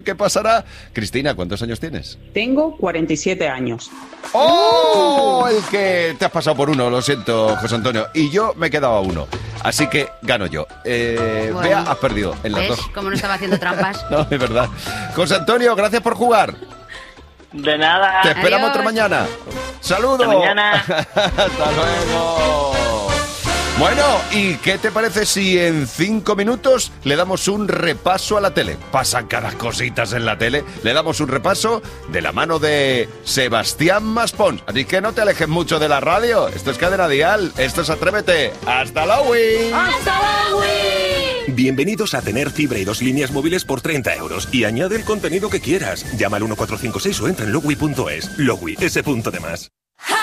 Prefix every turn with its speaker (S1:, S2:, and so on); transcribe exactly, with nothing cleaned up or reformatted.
S1: qué pasará. Cristina, ¿cuántos años tienes?
S2: Tengo cuarenta y siete años.
S1: ¡Oh! El que te has pasado por uno, lo siento, José Antonio. Y yo me he quedado a uno. Así que gano yo. Eh,
S3: Bueno,
S1: Bea, has perdido en las
S3: ¿ves
S1: dos.
S3: cómo no estaba haciendo trampas?
S1: No, es verdad. José Antonio, gracias por jugar.
S4: De nada.
S1: Te esperamos
S3: Adiós.
S1: otra mañana. ¡Saludos!
S4: Hasta mañana.
S1: ¡Hasta luego! Bueno, ¿y qué te parece si en cinco minutos le damos un repaso a la tele? Pasan cada cositas en la tele. Le damos un repaso de la mano de Sebastián Maspons. Así que no te alejes mucho de la radio. Esto es Cadena Dial. Esto es Atrévete. ¡Hasta luego!
S5: Bienvenidos a tener fibra y dos líneas móviles por treinta euros. Y añade el contenido que quieras. Llama al uno cuatro cinco seis o entra en logui punto es. Logui, ese punto de más.